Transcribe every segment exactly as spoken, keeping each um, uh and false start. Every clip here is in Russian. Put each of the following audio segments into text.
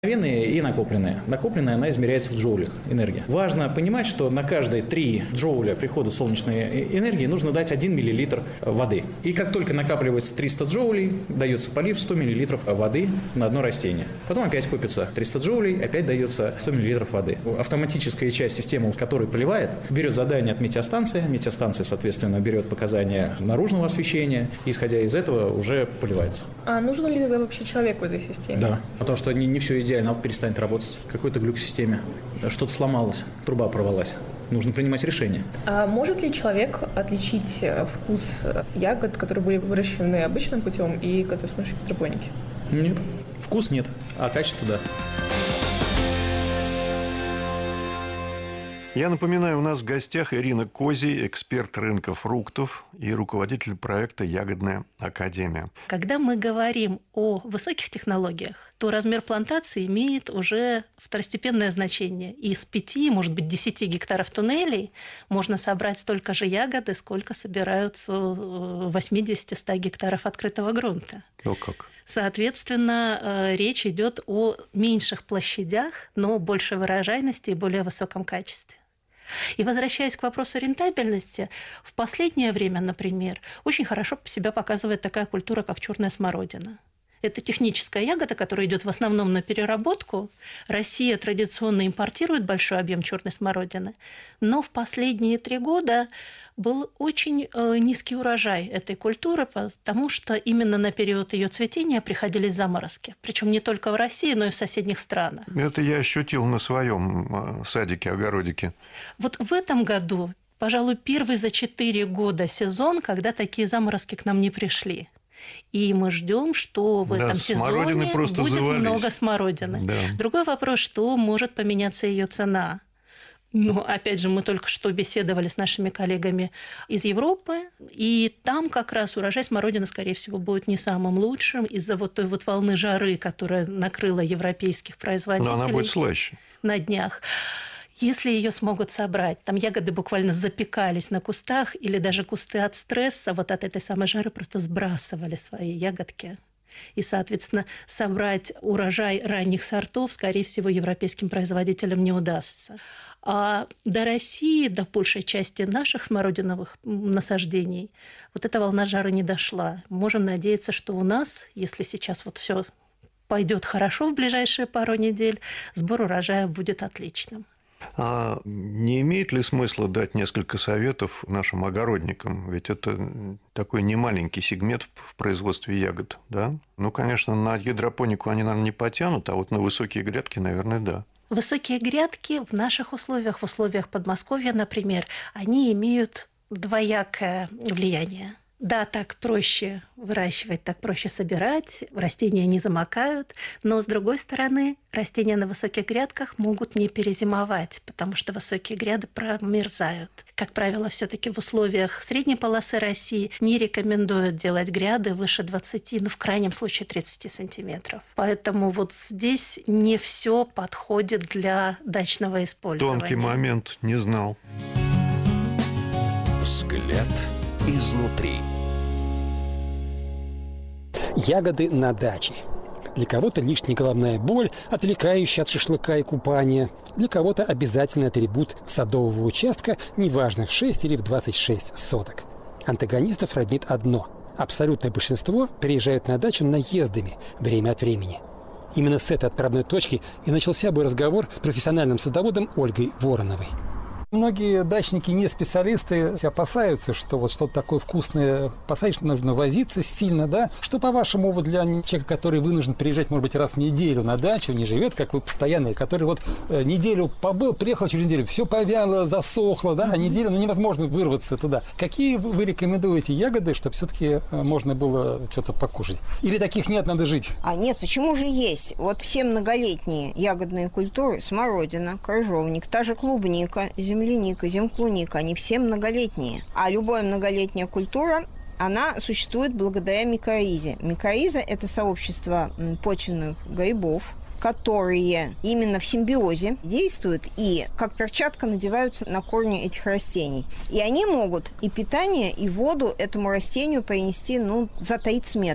и накопленная. Накопленная она измеряется в джоулях, энергия. Важно понимать, что на каждые три джоуля прихода солнечной энергии нужно дать один миллилитр воды. И как только накапливается триста джоулей, дается полив сто миллилитров воды на одно растение. Потом опять копится триста джоулей, опять дается сто миллилитров воды. Автоматическая часть системы, которая поливает, берет задание от метеостанции. Метеостанция, соответственно, берет показания наружного освещения, и, исходя из этого, уже поливается. А нужен ли вообще человек в этой системе? Да, потому что не, не все идеально. Она перестанет работать. Какой-то глюк в системе. Что-то сломалось, труба порвалась. Нужно принимать решение. А может ли человек отличить вкус ягод, которые были выращены обычным путем, и которые с помощью гидропоники? Нет. Вкус нет, а качество да. Я напоминаю, у нас в гостях Ирина Козий, эксперт рынка фруктов и руководитель проекта «Ягодная академия». Когда мы говорим о высоких технологиях, то размер плантации имеет уже второстепенное значение. И из пяти, может быть, десяти гектаров туннелей можно собрать столько же ягоды, сколько собираются восемьдесят-сто гектаров открытого грунта. О как! Соответственно, речь идет о меньших площадях, но большей урожайности и более высоком качестве. И возвращаясь к вопросу рентабельности, в последнее время, например, очень хорошо себя показывает такая культура, как черная смородина. Это техническая ягода, которая идет в основном на переработку. Россия традиционно импортирует большой объем черной смородины, но в последние три года был очень низкий урожай этой культуры, потому что именно на период ее цветения приходились заморозки. Причем не только в России, но и в соседних странах. Это я ощутил на своем садике, огородике. Вот в этом году, пожалуй, первый за четыре года сезон, когда такие заморозки к нам не пришли. И мы ждем, что в да, этом сезоне будет завались. Много смородины. Да. Другой вопрос, что может поменяться ее цена. Но, опять же, мы только что беседовали с нашими коллегами из Европы, и там как раз урожай смородины, скорее всего, будет не самым лучшим из-за вот той вот волны жары, которая накрыла европейских производителей. Но она будет слаще. На днях. Если ее смогут собрать, там ягоды буквально запекались на кустах, или даже кусты от стресса, вот от этой самой жары просто сбрасывали свои ягодки. И, соответственно, собрать урожай ранних сортов, скорее всего, европейским производителям не удастся. А до России, до большей части наших смородиновых насаждений, вот эта волна жары не дошла. Можем надеяться, что у нас, если сейчас вот все пойдет хорошо в ближайшие пару недель, сбор урожая будет отличным. А не имеет ли смысла дать несколько советов нашим огородникам? Ведь это такой немаленький сегмент в производстве ягод, да? Ну, конечно, на гидропонику они, наверное, не потянут, а вот на высокие грядки, наверное, да. Высокие грядки в наших условиях, в условиях Подмосковья, например, они имеют двоякое влияние. Да, так проще выращивать, так проще собирать, растения не замокают, но, с другой стороны, растения на высоких грядках могут не перезимовать, потому что высокие гряды промерзают. Как правило, все-таки в условиях средней полосы России не рекомендуют делать гряды выше двадцати, ну, в крайнем случае тридцати сантиметров. Поэтому вот здесь не все подходит для дачного использования. Тонкий момент, не знал. Взгляд изнутри. Ягоды на даче. Для кого-то лишняя головная боль, отвлекающая от шашлыка и купания. Для кого-то обязательный атрибут садового участка, неважно, в шесть или в двадцать шесть соток. Антагонистов роднит одно. Абсолютное большинство приезжают на дачу наездами время от времени. Именно с этой отправной точки и начался бы разговор с профессиональным садоводом Ольгой Вороновой. Многие дачники, не специалисты, опасаются, что вот что-то такое вкусное посадить, что нужно возиться сильно, да? Что, по-вашему, для человека, который вынужден приезжать, может быть, раз в неделю на дачу, не живет, как вы, постоянный, который вот неделю побыл, приехал через неделю, все повяло, засохло, да, а неделю, ну, невозможно вырваться туда. Какие вы рекомендуете ягоды, чтобы все-таки можно было что-то покушать? Или таких нет, надо жить? А нет, почему же есть? Вот все многолетние ягодные культуры, смородина, крыжовник, та же клубника, земля, земляника, земклуника, они все многолетние. А любая многолетняя культура, она существует благодаря микорризе. Микорриза – это сообщество почвенных грибов, которые именно в симбиозе действуют и как перчатка надеваются на корни этих растений. И они могут и питание, и воду этому растению принести, ну, за тридцать метров.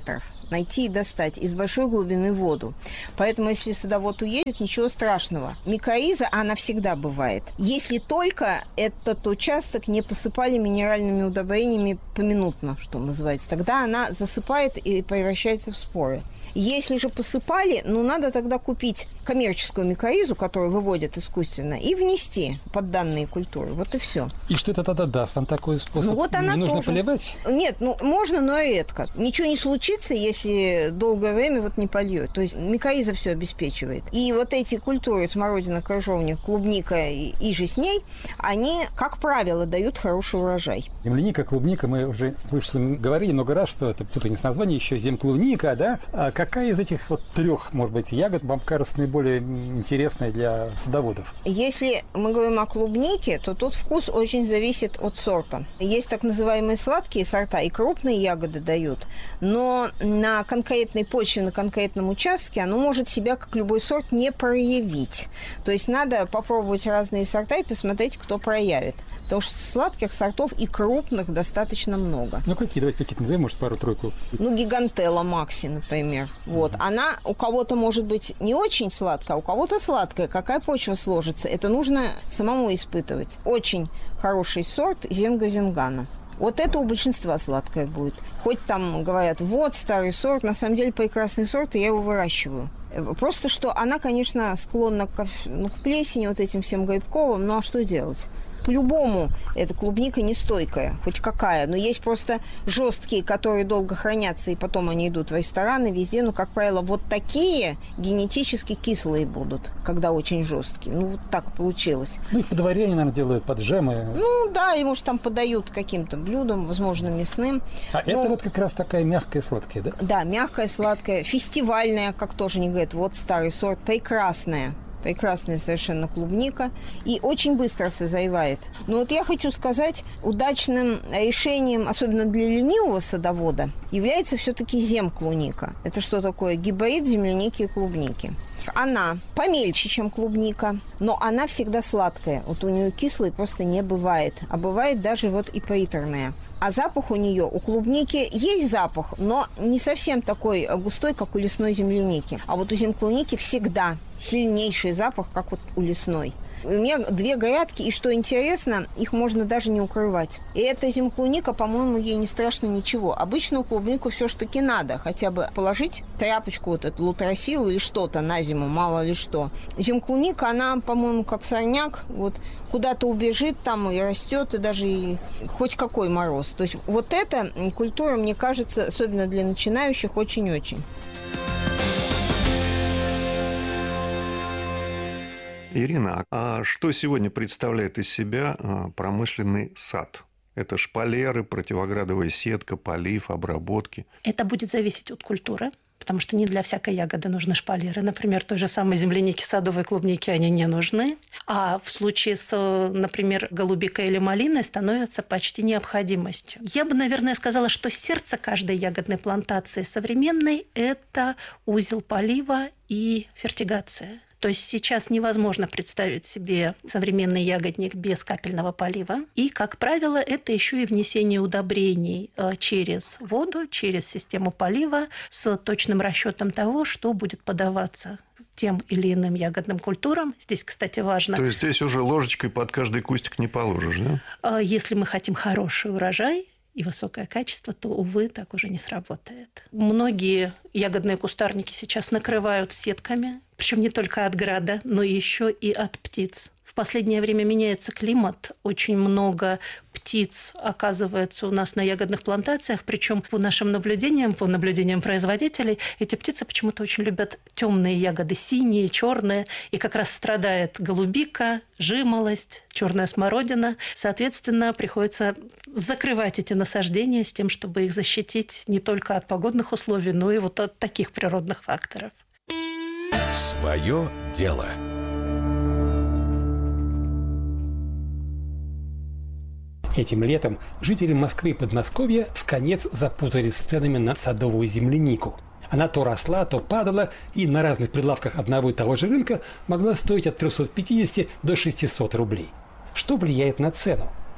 найти и достать из большой глубины воду. Поэтому, если садовод уедет, ничего страшного. Микориза, она всегда бывает. Если только этот участок не посыпали минеральными удобрениями поминутно, что называется, тогда она засыпает и превращается в споры. Если же посыпали, ну, надо тогда купить коммерческую микоризу, которую выводят искусственно, и внести под данные культуры. Вот и все. И что это тогда даст? Там такой способ? Ну, вот она не нужно тоже. поливать? Нет, ну, можно, но редко. Ничего не случится, если долгое время вот не польет. То есть микориза все обеспечивает. И вот эти культуры, смородина, крыжовник, клубника и, и же с ней, они, как правило, дают хороший урожай. Земляника, клубника, мы уже слышали, говорили много раз, что это путаница названия, еще земклубника, да? А какая из этих вот трех, может быть, ягод вам кажется наиболее интересная для садоводов? Если мы говорим о клубнике, то тут вкус очень зависит от сорта. Есть так называемые сладкие сорта, и крупные ягоды дают, но на конкретной почве, на конкретном участке оно может себя, как любой сорт, не проявить. То есть надо попробовать разные сорта и посмотреть, кто проявит. Потому что сладких сортов и крупных достаточно много. Ну, какие? Давайте какие-то назовем, может, пару-тройку. Ну, гигантелла Макси, например. Вот. Mm-hmm. Она у кого-то может быть не очень сладкая, а у кого-то сладкая. Какая почва сложится? Это нужно самому испытывать. Очень хороший сорт зинга-зингана. Вот это у большинства сладкое будет. Хоть там говорят, вот старый сорт, на самом деле прекрасный сорт, и я его выращиваю. Просто что она, конечно, склонна к, ну, к плесени, вот этим всем грибковым, ну а что делать? По-любому эта клубника нестойкая, хоть какая. Но есть просто жесткие, которые долго хранятся, и потом они идут в рестораны, везде. Но, как правило, вот такие генетически кислые будут, когда очень жесткие. Ну, вот так получилось. Ну, их под варенье, наверное, делают, под джемы. Ну, да, и, может, там подают каким-то блюдом, возможно, мясным. А но... это вот как раз такая мягкая, сладкая, да? Да, мягкая, сладкая, фестивальная, как тоже не говорят, вот старый сорт, прекрасная. Прекрасная совершенно клубника. И очень быстро созревает. Но вот я хочу сказать, удачным решением, особенно для ленивого садовода, является все-таки земклуника. Это что такое? Гибрид земляники и клубники. Она помельче, чем клубника, но она всегда сладкая. Вот у нее кислой просто не бывает. А бывает даже вот и приторная. А запах у нее, у клубники есть запах, но не совсем такой густой, как у лесной земляники. А вот у земклуники всегда сильнейший запах, как вот у лесной. У меня две грядки, и что интересно, их можно даже не укрывать. И эта земклуника, по-моему, ей не страшно ничего. Обычно клубнику все ж таки надо хотя бы положить тряпочку, вот эту лутросил или что-то на зиму, мало ли что. Земклуника, она, по-моему, как сорняк, вот куда-то убежит там и растет, и даже и хоть какой мороз. То есть вот эта культура, мне кажется, особенно для начинающих, очень-очень. Ирина, а что сегодня представляет из себя промышленный сад? Это шпалеры, противоградовая сетка, полив, обработки. Это будет зависеть от культуры, потому что не для всякой ягоды нужны шпалеры. Например, той же самой земляники, садовой клубники, они не нужны. А в случае с, например, голубикой или малиной становятся почти необходимостью. Я бы, наверное, сказала, что сердце каждой ягодной плантации современной – это узел полива и фертигация. То есть сейчас невозможно представить себе современный ягодник без капельного полива. И, как правило, это еще и внесение удобрений через воду, через систему полива с точным расчетом того, что будет подаваться тем или иным ягодным культурам. Здесь, кстати, важно... То есть здесь уже ложечкой под каждый кустик не положишь, да? Если мы хотим хороший урожай и высокое качество, то, увы, так уже не сработает. Многие ягодные кустарники сейчас накрывают сетками, причем не только от града, но еще и от птиц. В последнее время меняется климат, очень много птиц оказывается у нас на ягодных плантациях, причем по нашим наблюдениям, по наблюдениям производителей, эти птицы почему-то очень любят темные ягоды, синие, черные, и как раз страдает голубика, жимолость, черная смородина. Соответственно, приходится закрывать эти насаждения с тем, чтобы их защитить не только от погодных условий, но и вот от таких природных факторов. Своё дело. Этим летом жители Москвы и Подмосковья вконец запутались с ценами на садовую землянику. Она то росла, то падала, и на разных прилавках одного и того же рынка могла стоить от трехсот пятидесяти до шестисот рублей. Что влияет на цену?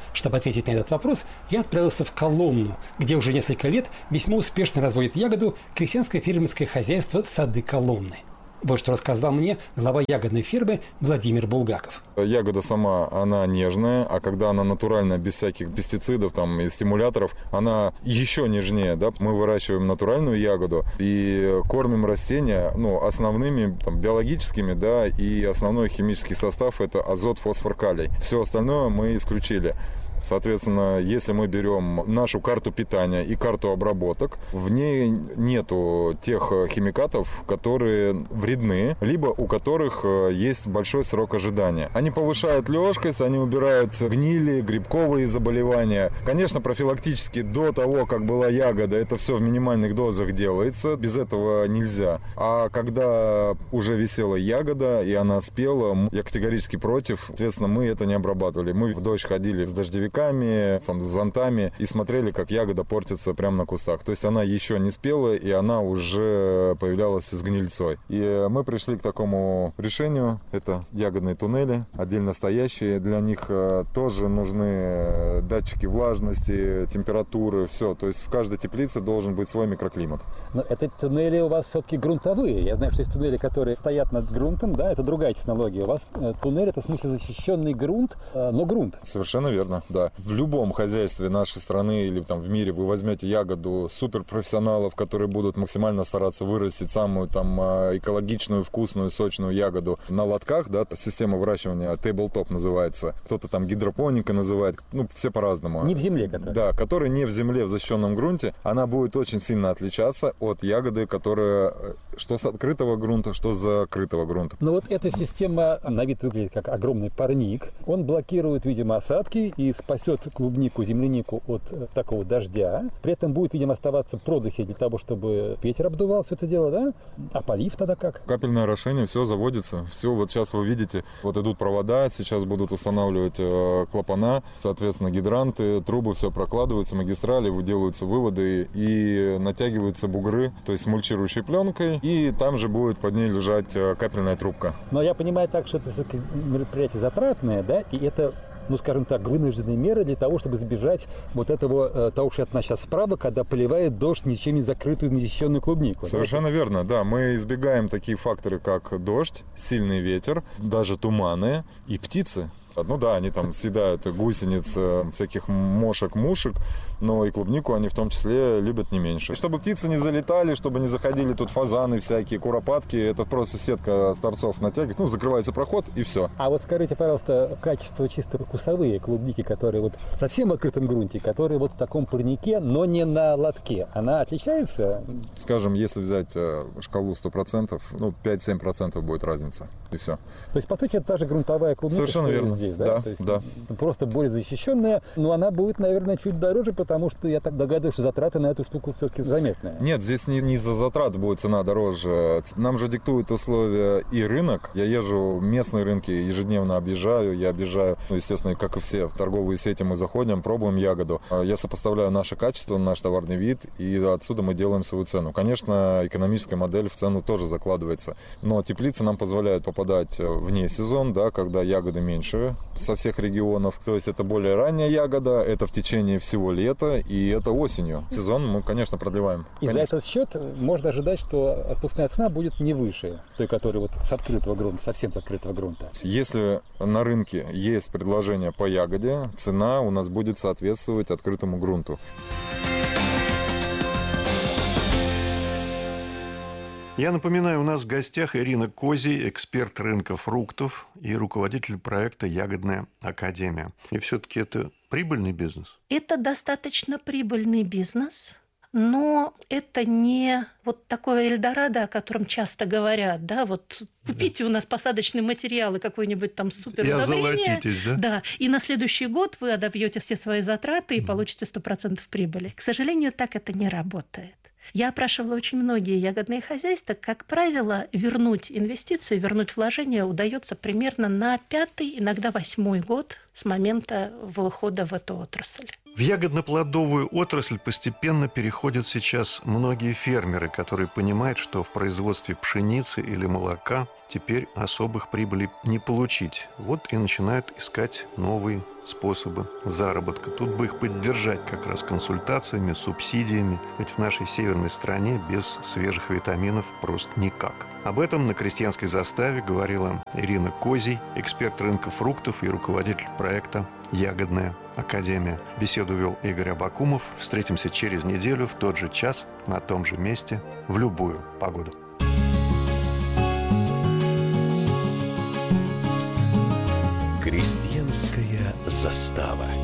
Чтобы ответить на этот вопрос, я отправился в Коломну, где уже несколько лет весьма успешно разводит ягоду крестьянское фермерское хозяйство «Сады Коломны». Вот что рассказал мне глава ягодной фермы Владимир Булгаков. Ягода сама, она нежная, а когда она натуральная, без всяких пестицидов там, и стимуляторов, она еще нежнее. Да? Мы выращиваем натуральную ягоду и кормим растения ну, основными там, биологическими, да, и основной химический состав – это азот, фосфор, калий. Все остальное мы исключили. Соответственно, если мы берем нашу карту питания и карту обработок, в ней нету тех химикатов, которые вредны, либо у которых есть большой срок ожидания. Они повышают лёжкость, они убирают гнили, грибковые заболевания. Конечно, профилактически до того, как была ягода, это все в минимальных дозах делается, без этого нельзя. А когда уже висела ягода и она спела, я категорически против. Соответственно, мы это не обрабатывали. Мы в дождь ходили с дождевиками, там, с зонтами и смотрели, как ягода портится прямо на кустах. То есть она еще не спела, и она уже появлялась с гнильцой. И мы пришли к такому решению. Это ягодные туннели, отдельно стоящие. Для них тоже нужны датчики влажности, температуры, все. То есть в каждой теплице должен быть свой микроклимат. Но это туннели у вас все-таки грунтовые. Я знаю, что есть туннели, которые стоят над грунтом, да, это другая технология. У вас туннель — это в смысле защищенный грунт, но грунт. Совершенно верно, да. В любом хозяйстве нашей страны или там в мире вы возьмете ягоду суперпрофессионалов, которые будут максимально стараться вырастить самую там экологичную, вкусную, сочную ягоду на лотках, да, система выращивания тейблтоп называется, кто-то там гидропоника называет, ну, все по-разному. Не в земле, которая. Да, которая не в земле, в защищенном грунте, она будет очень сильно отличаться от ягоды, которая что с открытого грунта, что с закрытого грунта. Но вот эта система на вид выглядит как огромный парник. Он блокирует, видимо, осадки и спасет клубнику, землянику от такого дождя. При этом будет, видимо, оставаться продыхи для того, чтобы ветер обдувал все это дело, да? А полив тогда как? Капельное орошение, все заводится. Все, вот сейчас вы видите, вот идут провода, сейчас будут устанавливать э, клапана, соответственно, гидранты, трубы, все прокладываются, магистрали, делаются выводы и натягиваются бугры, то есть с мульчирующей пленкой, и там же будет под ней лежать э, капельная трубка. Но я понимаю так, что это все-таки мероприятие затратное, да, и это, ну, скажем так, вынужденные меры для того, чтобы избежать вот этого, того, что от нас сейчас справа, когда поливает дождь ничем не закрытую, незащищенную клубнику. Совершенно да? верно, да. Мы избегаем такие факторы, как дождь, сильный ветер, даже туманы и птицы. Ну да, они там съедают гусениц, всяких мошек, мушек, но и клубнику они в том числе любят не меньше. Чтобы птицы не залетали, чтобы не заходили тут фазаны всякие, куропатки, это просто сетка с торцов натягивается, ну, закрывается проход и все. А вот скажите, пожалуйста, качество чисто вкусовые клубники, которые вот в совсем открытом грунте, которые вот в таком парнике, но не на лотке, она отличается? Скажем, если взять шкалу сто процентов, ну, пять-семь процентов будет разница, и все. То есть, по сути, это та же грунтовая клубника. Совершенно верно. Здесь. Да, да, То есть да. Просто более защищенная, но она будет, наверное, чуть дороже, потому что я так догадываюсь, что затраты на эту штуку все-таки заметные. Нет, здесь не, не из-за затрат будет цена дороже. Нам же диктуют условия и рынок. Я езжу в местные рынки, ежедневно объезжаю. Я объезжаю, ну, естественно, как и все, в торговые сети мы заходим, пробуем ягоду. Я сопоставляю наше качество, наш товарный вид, и отсюда мы делаем свою цену. Конечно, экономическая модель в цену тоже закладывается. Но теплицы нам позволяют попадать вне сезон, да, когда ягоды меньше со всех регионов. То есть это более ранняя ягода, это в течение всего лета, и это осенью. Сезон мы, конечно, продлеваем. И конечно. за этот счет можно ожидать, что отпускная цена будет не выше той, которая вот с открытого грунта, совсем с открытого грунта. Если на рынке есть предложение по ягоде, цена у нас будет соответствовать открытому грунту. Я напоминаю, у нас в гостях Ирина Козий, эксперт рынка фруктов и руководитель проекта «Ягодная академия». И все-таки это прибыльный бизнес? Это достаточно прибыльный бизнес, но это не вот такое Эльдорадо, о котором часто говорят, да, вот купите у нас посадочные материалы, какой-нибудь там супер удобрение. И озолотитесь, да? Да, и на следующий год вы одобьете все свои затраты и получите сто процентов прибыли. К сожалению, так это не работает. Я опрашивала очень многие ягодные хозяйства. Как правило, вернуть инвестиции, вернуть вложения удается примерно на пятый, иногда восьмой год с момента выхода в эту отрасль. В ягодно-плодовую отрасль постепенно переходят сейчас многие фермеры, которые понимают, что в производстве пшеницы или молока теперь особых прибылей не получить. Вот и начинают искать новые способы заработка. Тут бы их поддержать как раз консультациями, субсидиями. Ведь в нашей северной стране без свежих витаминов просто никак. Об этом на крестьянской заставе говорила Ирина Козий, эксперт рынка фруктов и руководитель проекта «Ягодная академия». Беседу вел Игорь Абакумов. Встретимся через неделю в тот же час, на том же месте, в любую погоду. Крестьянская застава.